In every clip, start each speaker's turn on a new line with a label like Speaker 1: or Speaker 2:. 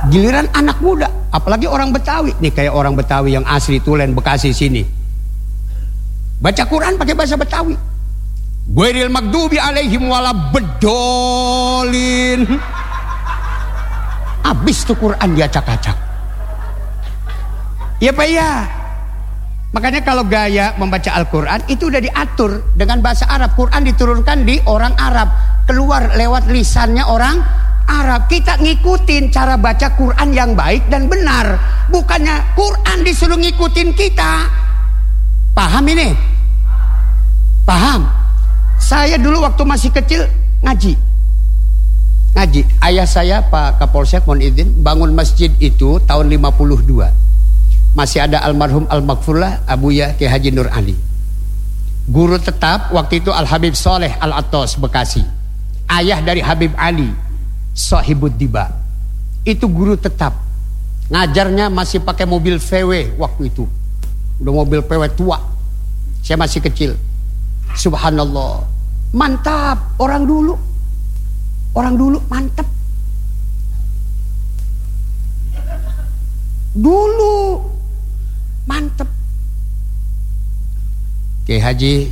Speaker 1: Giliran anak muda, apalagi orang Betawi. Nih kayak orang Betawi yang asli Tulen, Bekasi sini. Baca Quran pakai bahasa Betawi. Ghairil maghdubi alaihim waladdallin. Habis tuh Quran diacak-acak. Ya Pak ya. Makanya kalau gaya membaca Al-Quran itu udah diatur dengan bahasa Arab. Quran diturunkan di orang Arab, keluar lewat lisannya orang Arab. Kita ngikutin cara baca Quran yang baik dan benar. Bukannya Quran disuruh ngikutin kita. Paham ini? Paham? Saya dulu waktu masih kecil ngaji. Ayah saya Pak Kapolsek mohon izin bangun masjid itu tahun 52. Masih ada almarhum al-maghfurlah Abuya Ki Haji Nur Ali. Guru tetap waktu itu Al-Habib Soleh Al-Atos Bekasi. Ayah dari Habib Ali Sahibud Diba. Itu guru tetap. Ngajarnya masih pakai mobil VW waktu itu. Udah mobil VW tua. Saya masih kecil. Subhanallah. Mantap orang dulu. Orang dulu mantap. Dulu mantep. Kiai Haji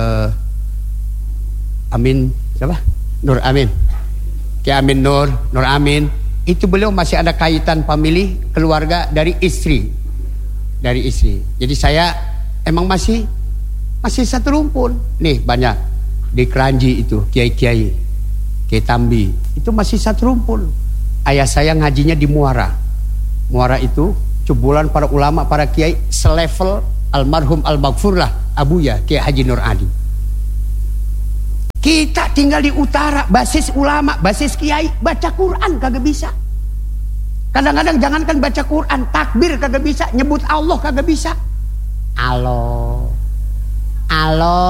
Speaker 1: Amin siapa? Nur Amin. Kiai Amin Nur Amin. Itu beliau masih ada kaitan famili keluarga dari istri. Dari istri. Jadi saya emang masih satu rumpun. Nih banyak di Keranji itu kiai-kiai. Kiai Tambi itu masih satu rumpun. Ayah saya ngajinya di Muara. Muara itu jebolan para ulama, para kiai selevel almarhum al-maghfurlah Abuya Kiai Haji Nur Ali. Kita tinggal di utara, basis ulama, basis kiai, baca Quran kagak bisa. Kadang-kadang jangankan baca Quran, takbir kagak bisa, nyebut Allah kagak bisa. Allah